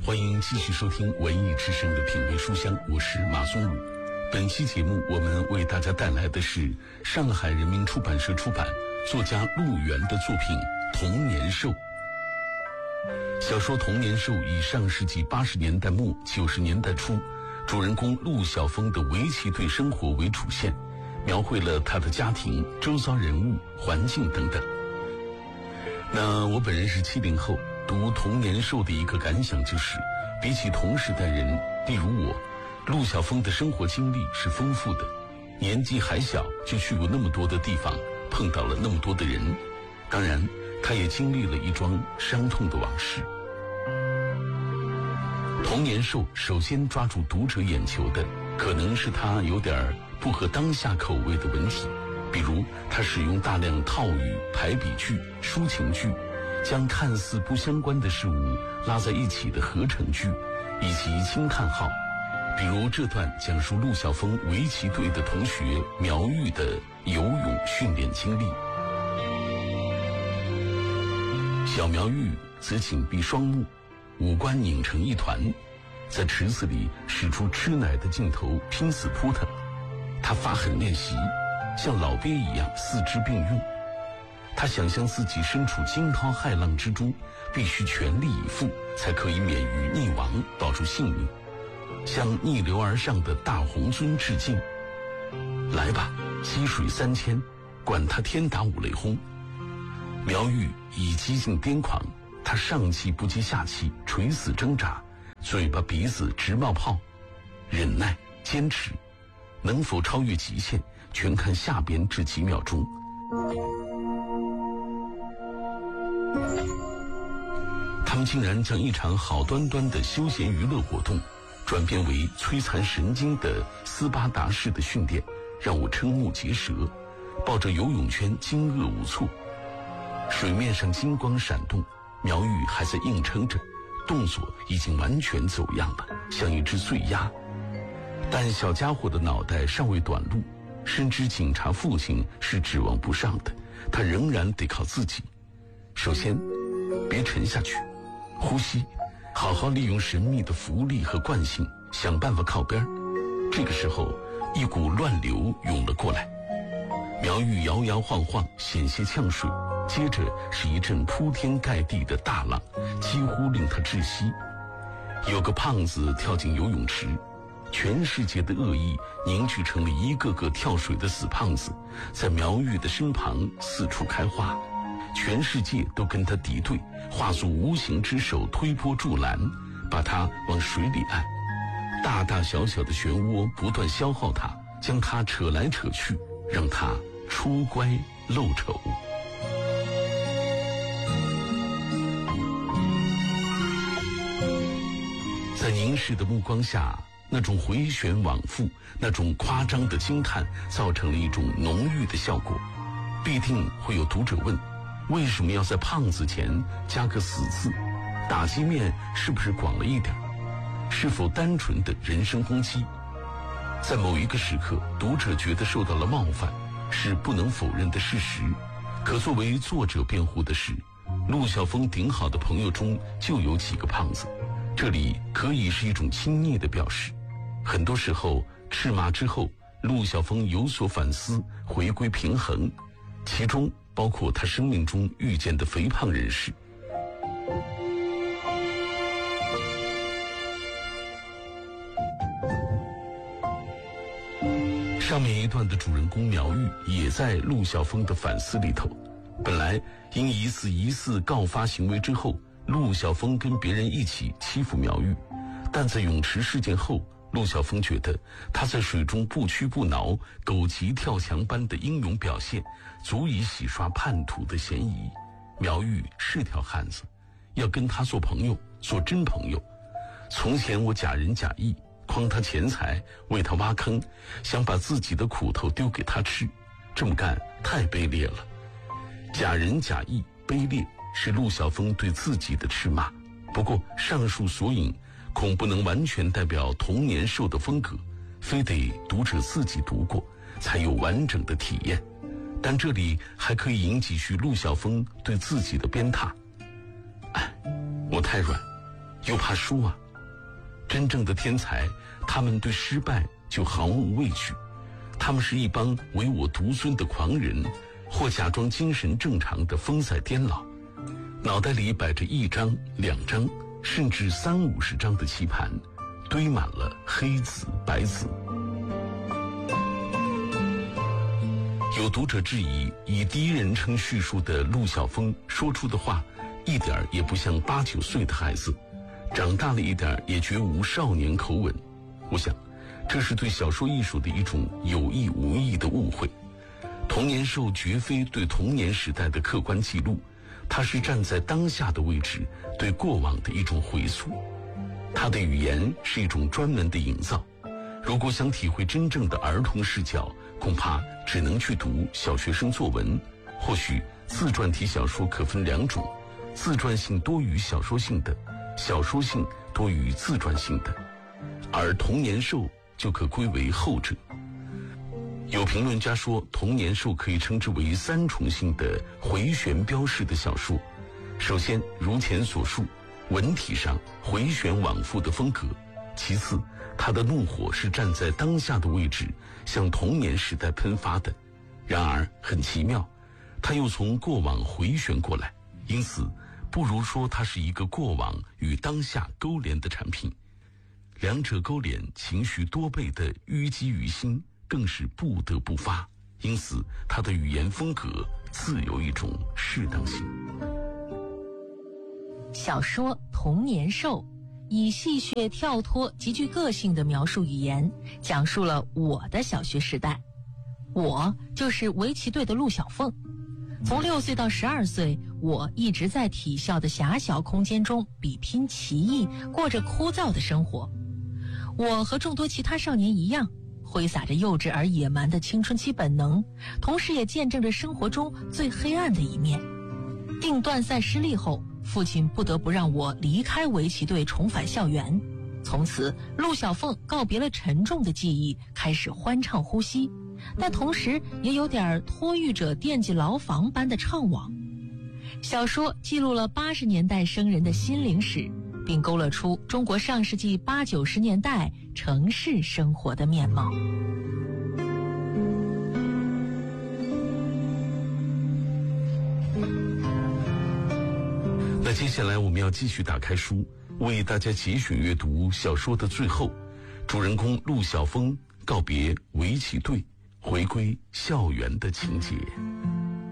欢迎继续收听文艺之声的品味书香，我是马松武。本期节目我们为大家带来的是上海人民出版社出版作家陆源的作品《童年兽》。小说《童年兽》以上世纪80年代末90年代初主人公陆小峰的围棋队生活为主线，描绘了他的家庭、周遭人物、环境等等。那我本人是70后，读《童年兽》的一个感想就是，比起同时代人，例如我，陆小峰的生活经历是丰富的，年纪还小就去过那么多的地方，碰到了那么多的人，当然他也经历了一桩伤痛的往事。童年兽首先抓住读者眼球的，可能是他有点不合当下口味的文体，比如他使用大量套语、排比句、抒情句，将看似不相关的事物拉在一起的合成句，以及惊叹号。比如这段讲述陆小峰围棋队的同学苗玉的游泳训练经历。小苗玉则紧闭双目，五官拧成一团，在池子里使出吃奶的劲头拼死扑腾。他发狠练习，像老鳖一样四肢并用。他想象自己身处惊涛骇浪之中，必须全力以赴才可以免于溺亡，保住性命，向逆流而上的大红尊致敬。来吧，积水3000，管他天打五雷轰。苗玉已几近癫狂，他上气不接下气，垂死挣扎，嘴巴鼻子直冒泡。忍耐，坚持，能否超越极限，全看下边这几秒钟。他们竟然将一场好端端的休闲娱乐活动转变为摧残神经的斯巴达式的训练，让我瞠目结舌，抱着游泳圈惊愕无措。水面上金光闪动，苗玉还在硬撑着，动作已经完全走样了，像一只醉鸭。但小家伙的脑袋尚未短路，深知警察父亲是指望不上的，他仍然得靠自己。首先，别沉下去，呼吸，好好利用神秘的浮力和惯性，想办法靠边。这个时候，一股乱流涌了过来，苗玉摇摇晃晃，险些呛水，接着是一阵铺天盖地的大浪，几乎令他窒息。有个胖子跳进游泳池，全世界的恶意凝聚成了一个个跳水的死胖子，在苗玉的身旁四处开花，全世界都跟他敌对，化作无形之手推波助澜，把他往水里按。大大小小的漩涡不断消耗他，将他扯来扯去，让他出乖露丑。在凝视的目光下，那种回旋往复，那种夸张的惊叹，造成了一种浓郁的效果。必定会有读者问，为什么要在胖子前加个死字？打击面是不是广了一点？是否单纯的人身攻击？在某一个时刻，读者觉得受到了冒犯，是不能否认的事实。可作为作者辩护的是，陆小峰顶好的朋友中就有几个胖子，这里可以是一种亲昵的表示。很多时候，斥骂之后，陆小峰有所反思，回归平衡，其中包括他生命中遇见的肥胖人士。上面一段的主人公苗玉也在陆小峰的反思里头。本来因疑似告发行为之后，陆小峰跟别人一起欺负苗玉，但在泳池事件后，陆小峰觉得他在水中不屈不挠、狗急跳墙般的英勇表现，足以洗刷叛徒的嫌疑。苗玉是条汉子，要跟他做朋友，做真朋友。从前我假仁假义，诓他钱财，为他挖坑，想把自己的苦头丢给他吃，这么干太卑劣了。假仁假义、卑劣是陆小峰对自己的斥骂。不过上述所引恐不能完全代表童年兽的风格，非得读者自己读过才有完整的体验。但这里还可以引几句陆小峰对自己的鞭挞：我太软， 又怕输啊。真正的天才，他们对失败就毫无畏惧，他们是一帮唯我独尊的狂人，或假装精神正常的风采颠老，脑袋里摆着1张、2张，甚至30-50张的棋盘，堆满了黑子、白子。有读者质疑，以第一人称叙述的陆小凤说出的话，一点也不像8、9岁的孩子，长大了一点也绝无少年口吻。我想，这是对小说艺术的一种有意无意的误会。童年兽绝非对童年时代的客观记录，它是站在当下的位置，对过往的一种回溯。它的语言是一种专门的营造。如果想体会真正的儿童视角，恐怕只能去读小学生作文。或许自传体小说可分2种，自传性多于小说性的，小说性多于自传性的，而童年兽就可归为后者。有评论家说，童年兽可以称之为3重性的回旋标式的小说。首先，如前所述，文体上回旋往复的风格；其次，他的怒火是站在当下的位置，向童年时代喷发的。然而很奇妙，他又从过往回旋过来，因此不如说它是一个过往与当下勾连的产品。两者勾连，情绪多倍的淤积于心，更是不得不发。因此他的语言风格自有一种适当性。 小说《童年兽》以戏谑跳脱、极具个性的描述语言，讲述了我的小学时代。我就是围棋队的陆小凤。从6岁到12岁，我一直在体校的狭小空间中比拼棋艺，过着枯燥的生活。我和众多其他少年一样，挥洒着幼稚而野蛮的青春期本能，同时也见证着生活中最黑暗的一面。定段赛失利后，父亲不得不让我离开围棋队，重返校园。从此，陆小凤告别了沉重的记忆，开始欢畅呼吸，但同时也有点托育者惦记牢房般的怅惘。小说记录了80年代生人的心灵史，并勾勒出中国上世纪80、90年代城市生活的面貌。 那接下来我们要继续打开书，为大家节选阅读小说的最后，主人公陆小凤告别围棋队，回归校园的情节。